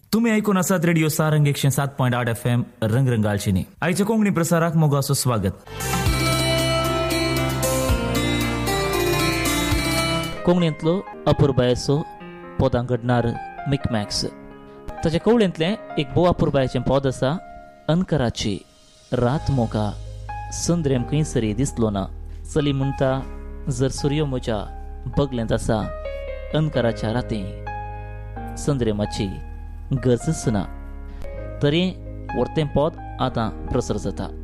तुम्ही ऐकून आसात रेडिओ सारंग 107.8 FM रंगरंगालचिनी. आयच्या कोंकणी प्रसाराक मोगाचो स्वागत. कोंकणींतलो अपुरबायेचो पदां घडणार मिकमॅक्स. ताच्या कवळेंतलें एक भोव अपुरबायेचें पद आसा, अनकराची रात मोगा संद्रेम खंयसरी दिसलो ना. चली म्हणटा जर सूर्य म्हज्या बगलेंत आसा, अनकराच्या राती संद्रेमाची गरजच ना. तरी व्हडतें पद आतां प्रसार जाता.